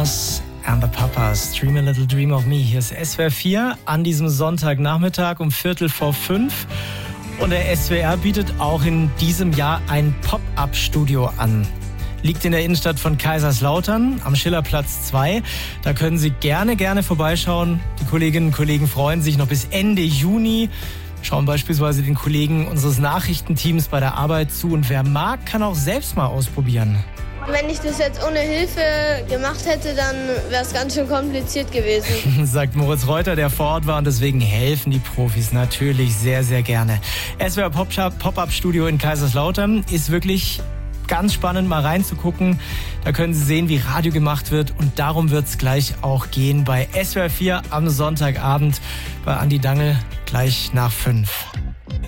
Mamas and the Papas. Dream a little dream of me. Hier ist SWR 4 an diesem Sonntagnachmittag um 4:45. Und der SWR bietet auch in diesem Jahr ein Pop-Up-Studio an. Liegt in der Innenstadt von Kaiserslautern am Schillerplatz 2. Da können Sie gerne vorbeischauen. Die Kolleginnen und Kollegen freuen sich noch bis Ende Juni. Schauen beispielsweise den Kollegen unseres Nachrichtenteams bei der Arbeit zu. Und wer mag, kann auch selbst mal ausprobieren. Wenn ich das jetzt ohne Hilfe gemacht hätte, dann wäre es ganz schön kompliziert gewesen. Sagt Moritz Reuter, der vor Ort war, und deswegen helfen die Profis natürlich sehr, sehr gerne. SWR Pop-Up-Studio in Kaiserslautern ist wirklich ganz spannend, mal reinzugucken. Da können Sie sehen, wie Radio gemacht wird, und darum wird es gleich auch gehen bei SWR 4 am Sonntagabend bei Andi Dangel gleich nach 5.